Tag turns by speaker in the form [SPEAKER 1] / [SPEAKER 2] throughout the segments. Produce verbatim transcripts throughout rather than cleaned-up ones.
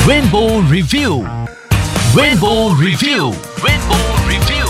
[SPEAKER 1] Rainbow Review. Rainbow Review. Rainbow Review.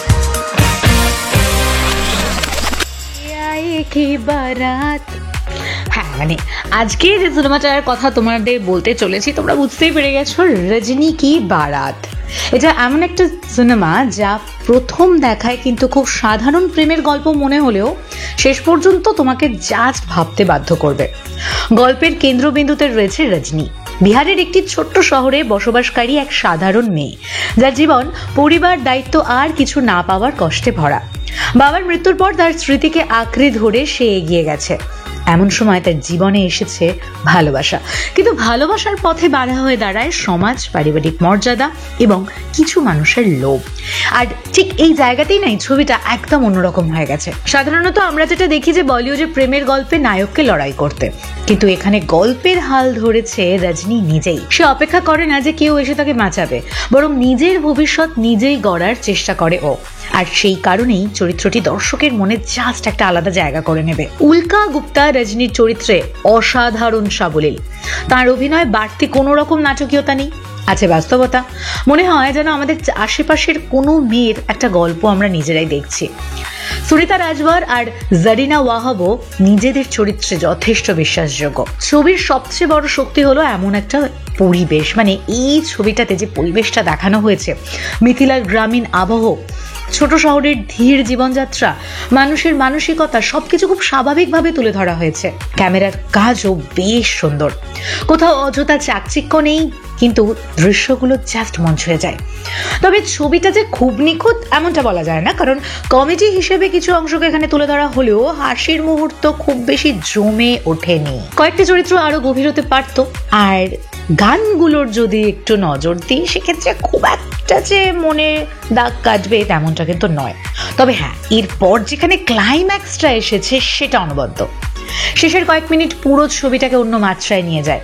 [SPEAKER 2] কি বারাত। হ্যাঁ মানে আজকে যে সিনেমাটার কথা তোমাদের বলতে চলেছি তোমরা বুঝতেই পেরে গেছো, রজনী কি বারাত। এটা এমন একটা সিনেমা যা প্রথম দেখায় কিন্তু খুব সাধারণ প্রেমের গল্প মনে হলেও শেষ পর্যন্ত তোমাকে জাস্ট ভাবতে বাধ্য করবে। গল্পের কেন্দ্রবিন্দুতে রয়েছে রজনী, বিহারের একটি ছোট্ট শহরে বসবাসকারী এক সাধারণ মেয়ে, যার জীবন পরিবার, দায়িত্ব আর কিছু না পাওয়ার কষ্টে ভরা। বাবার মৃত্যুর পর তার স্মৃতিকে আঁকড়ে ধরে সে এগিয়ে গেছে। এমন সময় তার জীবনে এসেছে ভালোবাসা, কিন্তু ভালোবাসার পথে বাধা হয়ে দাঁড়ায় সমাজ, পারিবারিক মর্যাদা এবং কিছু মানুষের লোভ। আর ঠিক এই জায়গাতেই নাই ছবিটা একদম অন্যরকম হয়ে গেছে। সাধারণত আমরা যেটা দেখি যে বলিউডে প্রেমের গল্পে নায়ককে লড়াই করতে, কিন্তু এখানে গল্পের হাল ধরেছে রজনী নিজেই। সে অপেক্ষা করে না যে কেউ এসে তাকে বাঁচাবে, বরং নিজের ভবিষ্যৎ নিজেই গড়ার চেষ্টা করে ও। আর সেই কারণেই চরিত্রটি দর্শকের মনে জাস্ট একটা আলাদা জায়গা করে নেবে। উল্কা গুপ্তা রজনীর চরিত্রে অসাধারণ সাবলীল। তার অভিনয় বাড়তি কোনো রকম নাটকীয়তা নেই, আছে বাস্তবতা। মনে হয় যেন আমাদের আশেপাশের কোনো মেয়ের একটা গল্প আমরা নিজেরাই দেখছি। সুনিতা রাজওয়ার আর জারিনা ওয়াহাবও নিজেদের চরিত্রে যথেষ্ট বিশ্বাসযোগ্য। ছবির সবচেয়ে বড় শক্তি হলো এমন একটা পরিবেশ, মানে এই ছবিটাতে যে পরিবেশটা দেখানো হয়েছে, মিথিলার গ্রামীণ আবহ, ছোট শহরের ধীর জীবনযাত্রা, মানুষের মানসিকতা, সবকিছু খুব স্বাভাবিকভাবে তুলে ধরা হয়েছে। ক্যামেরার কাজও বেশ সুন্দর, কোথাও অযথা চাকচিক্য নেই, কিন্তু দৃশ্যগুলো জাস্ট মন ছুঁয়ে যায়। তবে ছবিটা যে খুব নিখুঁত এমনটা বলা যায় না, কারণ কমেডি হিসেবে কিছু অংশকে এখানে তুলে ধরা হলেও হাসির মুহূর্ত খুব বেশি জমে ওঠেনি। কয়েকটি চরিত্র আরো গভীর হতে পারতো। আর গানগুলোর যদি একটু নজর দিই, সেক্ষেত্রে খুব একটা যে মনে দাগ কাটবে তেমনটা কিন্তু নয়। তবে হ্যাঁ, এরপর যেখানে ক্লাইম্যাক্সটা এসেছে সেটা অনবদ্য। শেষের কয়েক মিনিট পুরো ছবিটাকে অন্য মাত্রায় নিয়ে যায়।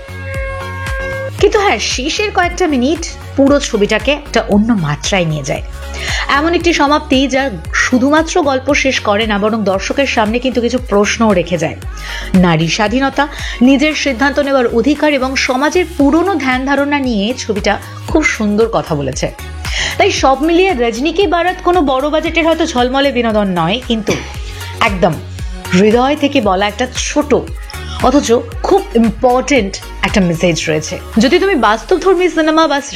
[SPEAKER 2] কিন্তু হ্যাঁ, শেষের কয়েকটা মিনিট পুরো ছবিটাকে একটা অন্য মাত্রায় নিয়ে যায়। এমন একটি সমাপ্তি যা শুধুমাত্র গল্প শেষ করে না, বরং দর্শকের সামনে কিন্তু কিছু প্রশ্নও রেখে যায়। নারী স্বাধীনতা, নিজের সিদ্ধান্ত নেওয়ার অধিকার এবং সমাজের পুরনো ধ্যান ধারণা নিয়ে ছবিটা খুব সুন্দর কথা বলেছে। তাই সব মিলিয়ে রজনী কি বারাত কোনো বড় বাজেটের হয়তো ঝলমলে বিনোদন নয়, কিন্তু একদম হৃদয় থেকে বলা একটা ছোট অথচ খুব ইম্পর্টেন্ট একটা মেসেজ রয়েছে। যদি তুমি বাস্তবধর্মী সিনেমা বা